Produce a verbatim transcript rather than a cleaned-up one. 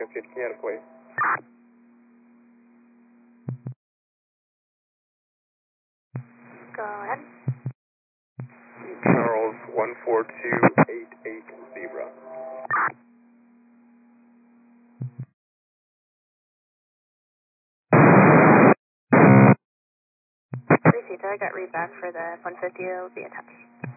fifty, Canada, please. Go ahead. Charles, one four two eight eight Zebra. Received, I got read back for the one fifty, it'll be attached.